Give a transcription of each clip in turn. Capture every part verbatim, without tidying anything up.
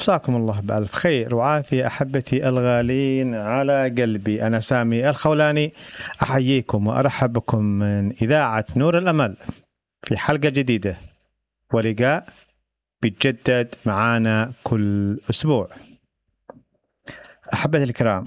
عساكم الله بألف خير وعافية أحبتي الغالين على قلبي. أنا سامي الخولاني، أحييكم وأرحب بكم من إذاعة نور الأمل في حلقة جديدة ولقاء بيتجدد معانا كل أسبوع. أحبتي الكرام،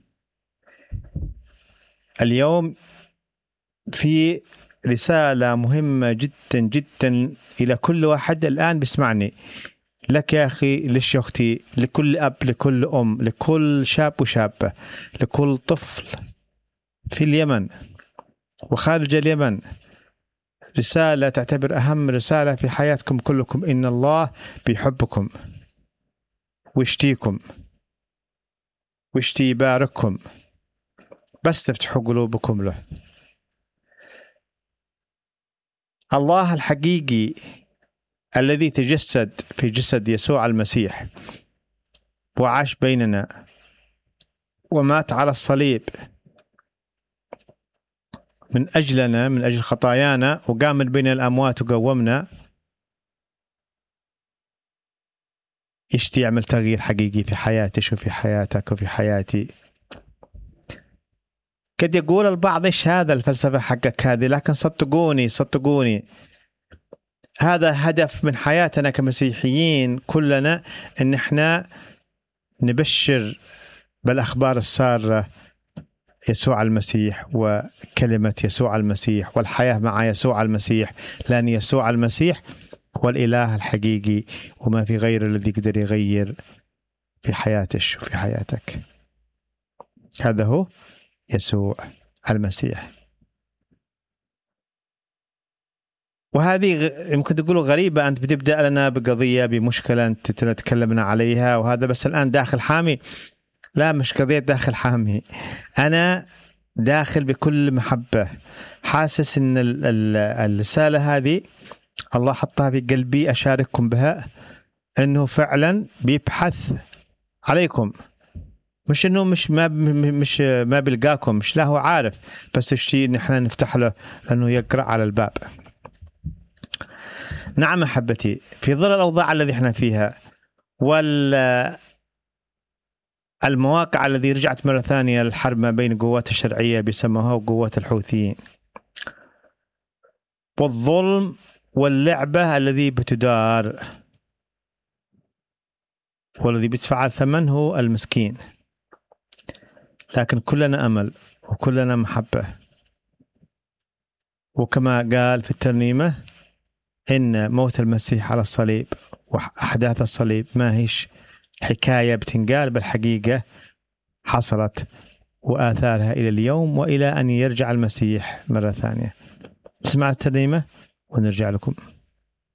اليوم في رسالة مهمة جدا جدا إلى كل واحد الآن بيسمعني، لك يا أخي، ليش يا أختي، لكل أب، لكل أم، لكل شاب وشابة، لكل طفل في اليمن وخارج اليمن. رسالة تعتبر أهم رسالة في حياتكم كلكم. إن الله بيحبكم ويشتيكم ويشتي يبارككم، بس تفتحوا قلوبكم له. الله الحقيقي الذي تجسد في جسد يسوع المسيح وعاش بيننا ومات على الصليب من أجلنا، من أجل خطايانا، وقام من بين الأموات وقومنا، يشتي يعمل تغيير حقيقي في حياتك وفي حياتك وفي حياتي. قد يقول البعض إيش هذا الفلسفة حقك هذه، لكن صدقوني صدقوني هذا هدف من حياتنا كمسيحيين كلنا، إن إحنا نبشر بالأخبار السارة يسوع المسيح وكلمة يسوع المسيح والحياة مع يسوع المسيح، لأن يسوع المسيح هو الإله الحقيقي وما في غير الذي يقدر يغير في حياتك وفي حياتك. هذا هو يسوع المسيح. وهذه يمكن تقولوا غريبة، أنت بتبدأ لنا بقضية بمشكلة أنت تكلمنا عليها وهذا بس الآن داخل حامي. لا، مش قضية داخل حامي، أنا داخل بكل محبة، حاسس إن الرسالة هذه الله حطها في قلبي أشارككم بها، إنه فعلا بيبحث عليكم، مش إنه مش ما مش ما بلقاكم، مش لا، هو عارف، بس الشيء إن إحنا نفتح له لأنه يقرأ على الباب. نعم أحبتي، في ظل الأوضاع الذي إحنا فيها وال المواقع الذي رجعت مرة ثانية الحرب ما بين قوات الشرعية بيسموها وقوات الحوثيين، والظلم واللعبة الذي بتدار والذي بيدفع ثمن هو المسكين، لكن كلنا أمل وكلنا محبة. وكما قال في الترنيمة إن موت المسيح على الصليب وأحداث الصليب ما هيش حكاية بتنقال، بالحقيقة حصلت وآثارها إلى اليوم وإلى أن يرجع المسيح مرة ثانية. اسمع الترنيمة ونرجع لكم.